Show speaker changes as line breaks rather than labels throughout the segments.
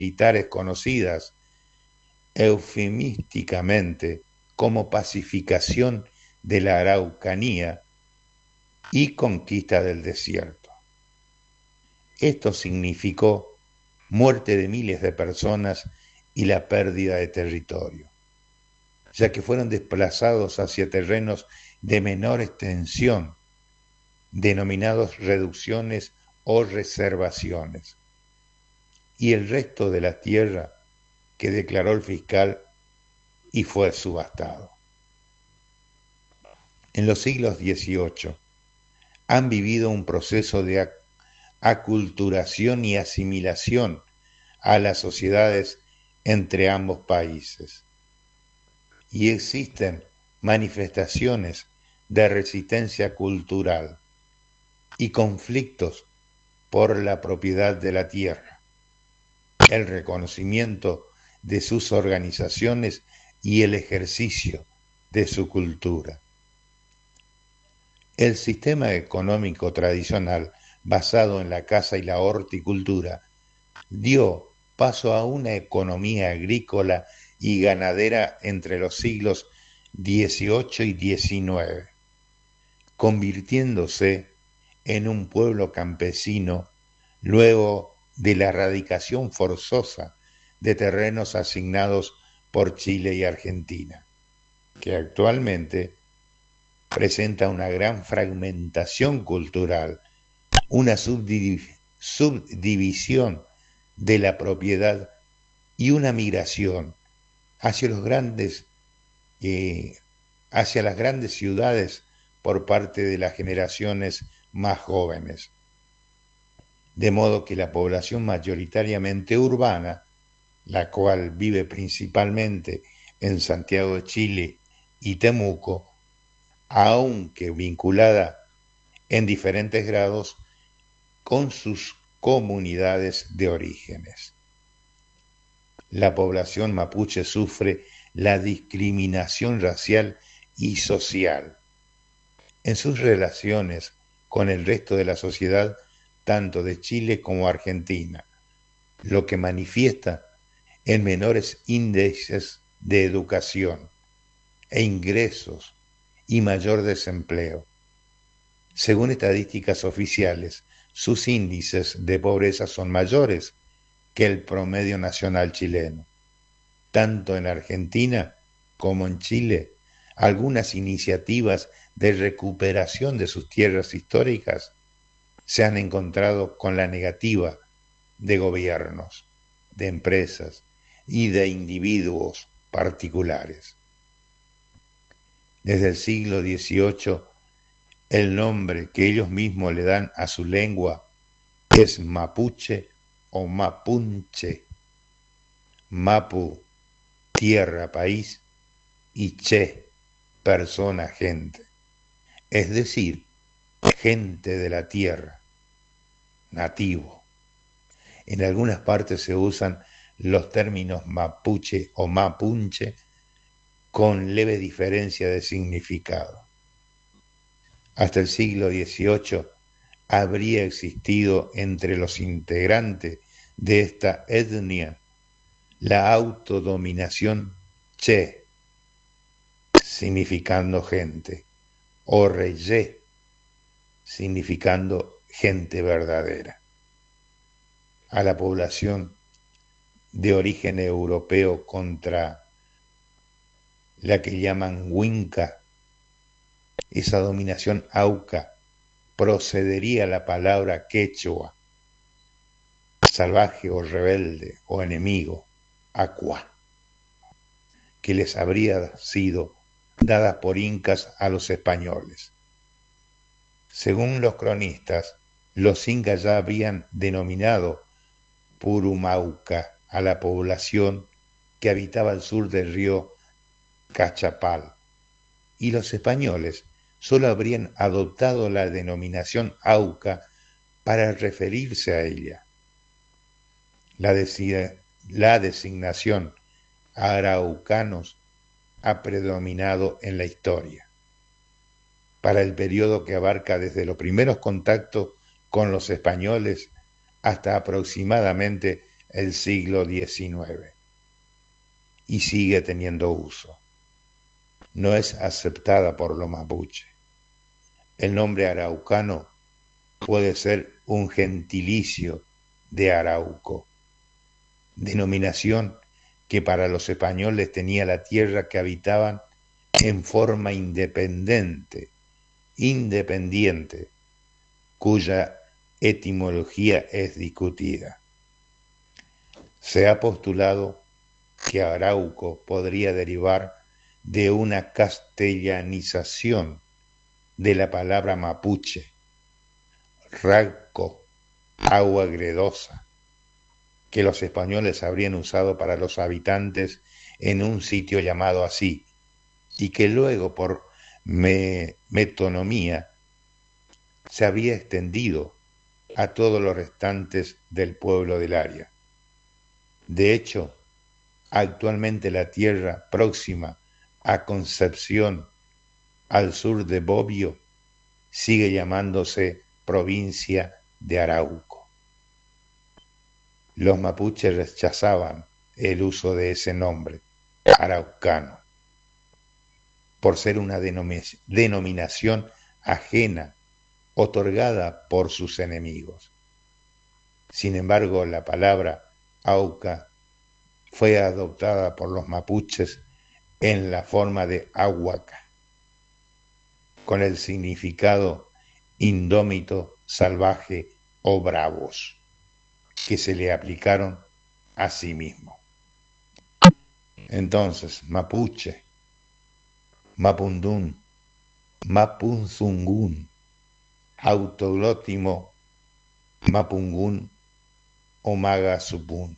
militares conocidas eufemísticamente como pacificación de la Araucanía y conquista del desierto. Esto significó muerte de miles de personas y la pérdida de territorio, ya que fueron desplazados hacia terrenos de menor extensión, denominados reducciones o reservaciones, y el resto de la tierra que declaró el fiscal y fue subastado. En los siglos XVIII han vivido un proceso de aculturación y asimilación a las sociedades entre ambos países, y existen manifestaciones de resistencia cultural y conflictos por la propiedad de la tierra, el reconocimiento de sus organizaciones y el ejercicio de su cultura. El sistema económico tradicional basado en la caza y la horticultura dio paso a una economía agrícola y ganadera entre los siglos XVIII y XIX, convirtiéndose en un pueblo campesino luego de la erradicación forzosa de terrenos asignados por Chile y Argentina, que actualmente presenta una gran fragmentación cultural, una subdivisión de la propiedad y una migración hacia hacia las grandes ciudades por parte de las generaciones más jóvenes. De modo que la población mayoritariamente urbana, la cual vive principalmente en Santiago de Chile y Temuco, aunque vinculada en diferentes grados con sus comunidades de orígenes. La población mapuche sufre la discriminación racial y social en sus relaciones con el resto de la sociedad, tanto de Chile como Argentina, lo que manifiesta en menores índices de educación e ingresos y mayor desempleo. Según estadísticas oficiales, sus índices de pobreza son mayores que el promedio nacional chileno. Tanto en Argentina como en Chile, algunas iniciativas de recuperación de sus tierras históricas se han encontrado con la negativa de gobiernos, de empresas y de individuos particulares. Desde el siglo XVIII, el nombre que ellos mismos le dan a su lengua es mapuche o mapunche. Mapu, tierra, país, y che, persona, gente. Es decir, gente de la tierra, nativo. En algunas partes se usan los términos mapuche o mapunche con leve diferencia de significado. Hasta el siglo XVIII habría existido entre los integrantes de esta etnia la autodominación che, significando gente, o reyé, significando gente verdadera. A la población de origen europeo contra la que llaman Winca, esa dominación auca, procedería la palabra quechua, salvaje o rebelde o enemigo, aqua, que les habría sido dada por incas a los españoles. Según los cronistas, los incas ya habían denominado Purumauca a la población que habitaba al sur del río Cachapal, y los españoles solo habrían adoptado la denominación Auca para referirse a ella. La designación araucanos ha predominado en la historia. Para el periodo que abarca desde los primeros contactos con los españoles hasta aproximadamente el siglo XIX y sigue teniendo uso. No es aceptada por los mapuches. El nombre araucano puede ser un gentilicio de Arauco, denominación que para los españoles tenía la tierra que habitaban en forma independiente, cuya etimología es discutida. Se ha postulado que Arauco podría derivar de una castellanización de la palabra mapuche, rauco, agua gredosa, que los españoles habrían usado para los habitantes en un sitio llamado así, y que luego por metonimia se había extendido a todos los restantes del pueblo del área. De hecho, actualmente la tierra próxima a Concepción, al sur de Bobbio, sigue llamándose provincia de Arauco. Los mapuches rechazaban el uso de ese nombre, araucano, por ser una denominación ajena, otorgada por sus enemigos. Sin embargo, la palabra Auca fue adoptada por los mapuches en la forma de Ahuaca, con el significado indómito, salvaje o bravos, que se le aplicaron a sí mismo. Entonces, mapuche, mapundún, mapunzungún, autoglótimo, mapungún o magasupún,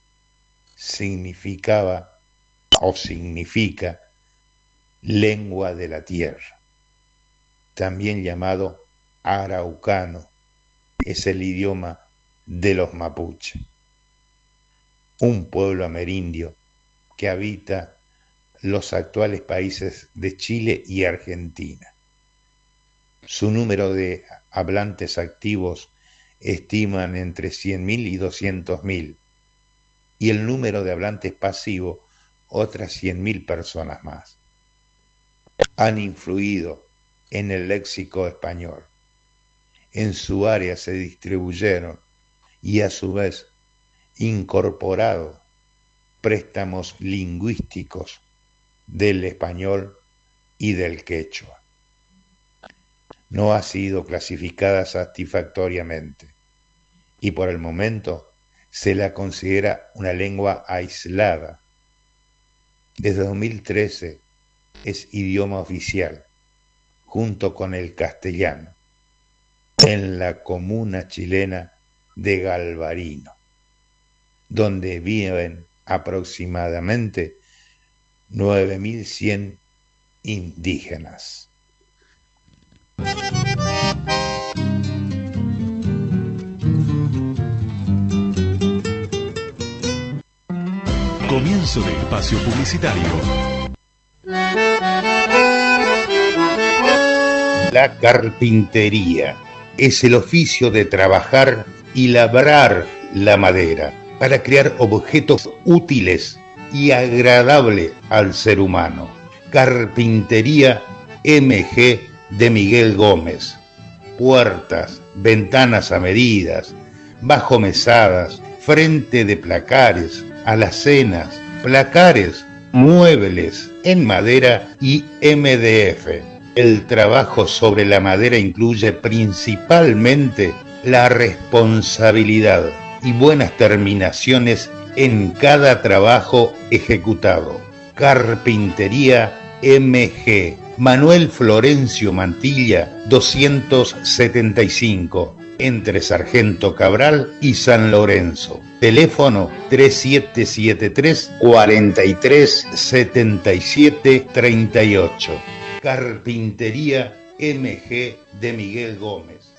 significaba o significa lengua de la tierra, también llamado araucano, es el idioma de los mapuches, un pueblo amerindio que habita los actuales países de Chile y Argentina. Su número de hablantes activos estiman entre 100.000 y 200.000, y el número de hablantes pasivos otras 100.000 personas más. Han influido en el léxico español. En su área se distribuyeron y a su vez incorporado préstamos lingüísticos del español y del quechua. No ha sido clasificada satisfactoriamente y por el momento se la considera una lengua aislada. Desde 2013 es idioma oficial, junto con el castellano, en la comuna chilena de Galvarino, donde viven aproximadamente 9.100 indígenas.
Comienzo de espacio publicitario.
La carpintería es el oficio de trabajar y labrar la madera para crear objetos útiles y agradables al ser humano. Carpintería MG de Miguel Gómez. Puertas, ventanas a medidas, bajomesadas, frente de placares, alacenas, placares, muebles en madera y MDF. El trabajo sobre la madera incluye principalmente la responsabilidad y buenas terminaciones en cada trabajo ejecutado. Carpintería MG, Manuel Florencio Mantilla, 275, entre Sargento Cabral y San Lorenzo. Teléfono 3773 43 77 38. Carpintería MG de Miguel Gómez.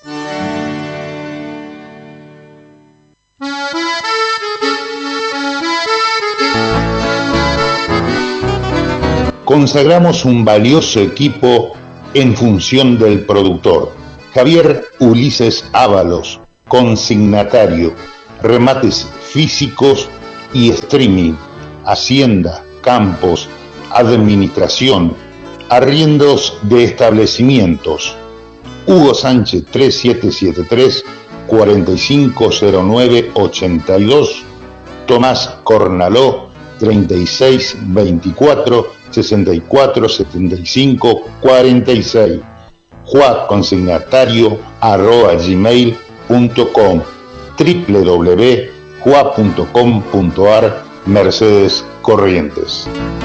Consagramos un valioso equipo en función del productor. Javier Ulises Ábalos, consignatario, remates físicos y streaming, hacienda, campos, administración, arriendos de establecimientos. Hugo Sánchez 3773 450982, Tomás Cornaló 3624 6475 46, juaconsignatario@gmail.com, www.jua.com.ar, Mercedes Corrientes.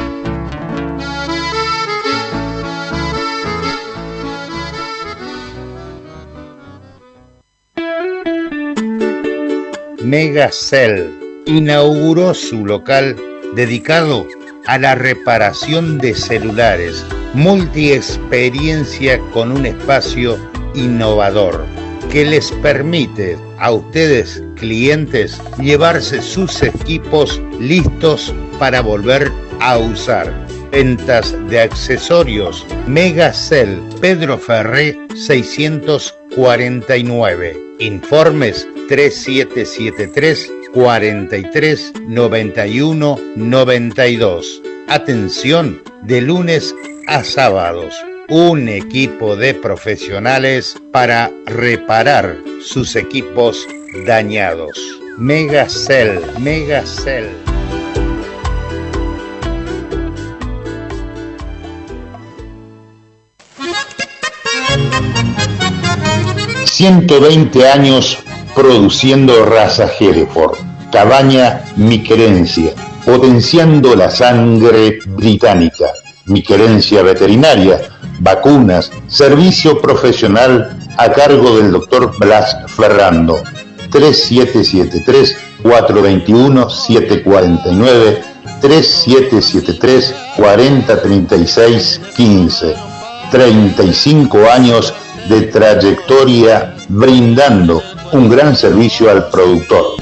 Megacell inauguró su local dedicado a la reparación de celulares, multiexperiencia con un espacio innovador que les permite a ustedes, clientes, llevarse sus equipos listos para volver a usar. Ventas de accesorios. Megacell, Pedro Ferré 649. Informes 3773 43 91 92. Atención de lunes a sábados. Un equipo de profesionales para reparar sus equipos dañados. Megacell, Megacell. ...120 años produciendo raza Hereford, cabaña Mi Querencia, potenciando la sangre británica, Mi Querencia veterinaria, vacunas, servicio profesional a cargo del Dr. Blas Ferrando, 3773-421-749, 3773-4036-15, 35 años de trayectoria brindando un gran servicio al productor.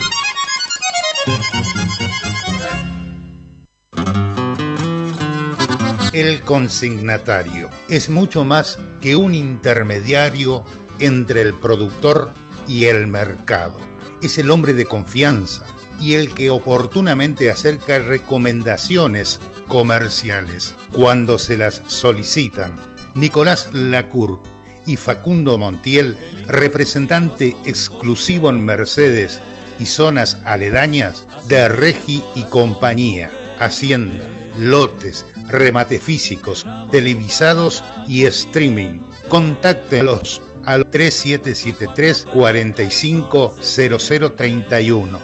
El consignatario es mucho más que un intermediario entre el productor y el mercado. Es el hombre de confianza y el que oportunamente acerca recomendaciones comerciales cuando se las solicitan. Nicolás Lacour y Facundo Montiel, representante exclusivo en Mercedes y zonas aledañas de Regi y Compañía, Hacienda, lotes, remate físicos, televisados y streaming. Contáctelos al 3773 450031,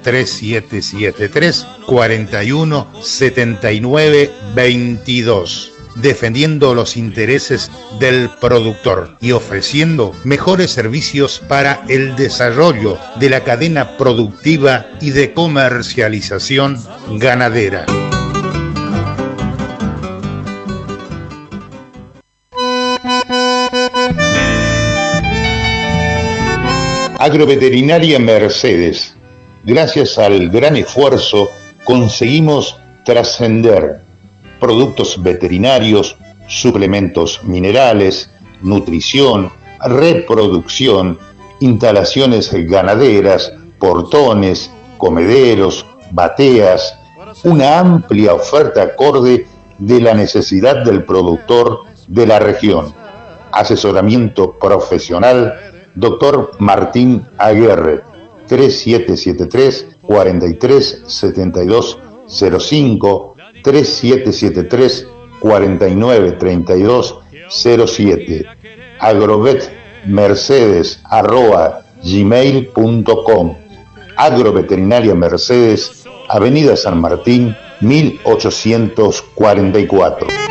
3773 41 79 22. Defendiendo los intereses del productor y ofreciendo mejores servicios para el desarrollo de la cadena productiva y de comercialización ganadera. Agroveterinaria Mercedes. Gracias al gran esfuerzo conseguimos trascender. Productos veterinarios, suplementos minerales, nutrición, reproducción, instalaciones ganaderas, portones, comederos, bateas, una amplia oferta acorde de la necesidad del productor de la región. Asesoramiento profesional, Dr. Martín Aguirre, 3773 43 72 05, 3773 49 32 07, agrovetmercedes@gmail.com. Agroveterinaria Mercedes, Avenida San Martín 1844.